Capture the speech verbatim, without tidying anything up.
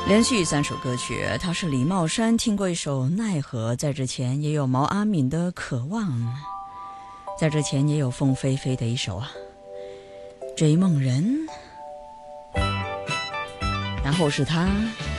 连续三首歌曲，他是李茂山，听过一首《奈何》，在之前也有毛阿敏的《渴望》，在之前也有凤飞飞的一首啊《追梦人》，然后是他